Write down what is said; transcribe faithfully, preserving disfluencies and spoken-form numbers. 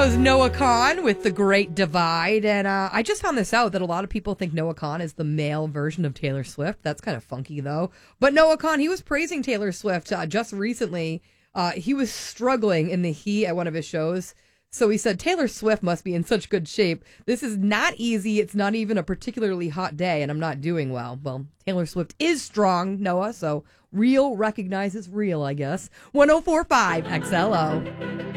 That was Noah Kahan with The Great Divide. And uh, I just found this out that a lot of people think Noah Kahan is the male version of Taylor Swift. That's kind of funky, though. But Noah Kahan, he was praising Taylor Swift uh, just recently. Uh, he was struggling in the heat at one of his shows. So he said, Taylor Swift must be in such good shape. This is not easy. It's not even a particularly hot day, and I'm not doing well. Well, Taylor Swift is strong, Noah, so real recognizes real, I guess. one oh four point five X L O.